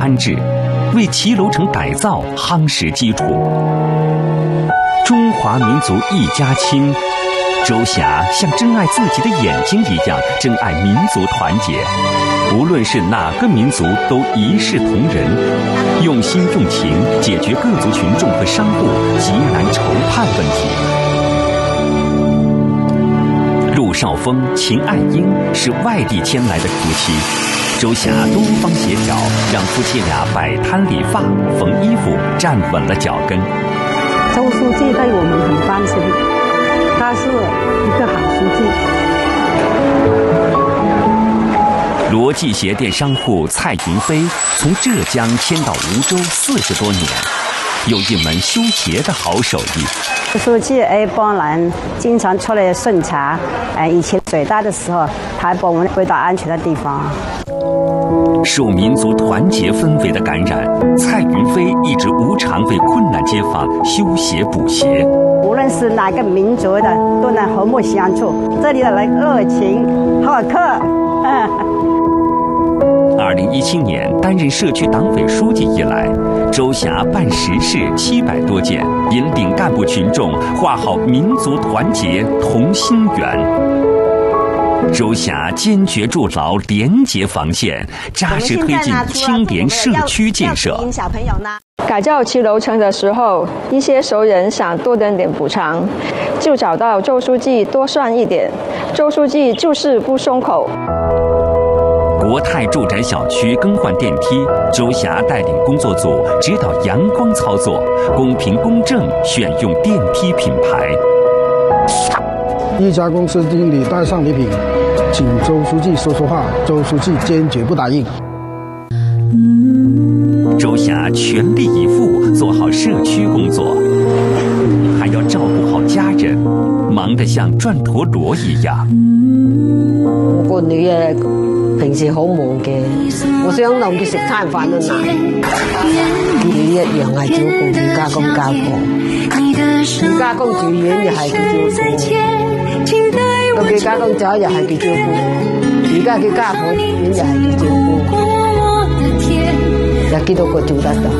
安置，为骑楼城改造夯实基础。中华民族一家亲，周霞像珍爱自己的眼睛一样珍爱民族团结，无论是哪个民族都一视同仁，用心用情解决各族群众和商户急难愁盼问题。陆少峰、秦爱英是外地迁来的夫妻，周霞多方协调，让夫妻俩摆摊理发、缝衣服，站稳了脚跟。 周书记对我们很放心，他是一个好书记。 罗记鞋店商户蔡云飞从浙江迁到梧州40多年，有一门修鞋的好手艺。 书记帮人经常出来顺查，以前水大的时候，他还帮我们回到安全的地方。 受民族团结氛围的感染，蔡云飞一直无偿为困难街坊修鞋补鞋。 无论是哪个民族的，都能和睦相处。这里的人热情好客。 2017年担任社区党委书记以来，周霞办实事700多件，引领干部群众画好民族团结同心圆。周霞坚决筑牢廉洁防线，扎实推进青年社区建设。 改造骑楼城的时候，一些熟人想多挣点补偿，就找到周书记多算一点。周书记就是不松口。 国泰住宅小区更换电梯，周霞带领工作组指导阳光操作，公平公正选用电梯品牌。 一家公司经理带上礼品，请周书记说说话，周书记坚决不答应。 周霞全力以赴做好社区工作，还要照顾好家人，忙得像转陀螺一样。 我個女啊，平時好忙嘅，我想諗住食餐飯都難。佢一樣係照顧住家公家婆，住家公住院又係佢照顧，到佢家公走又係佢照顧，而家佢家婆住院又係佢照顧，有幾多個做得到？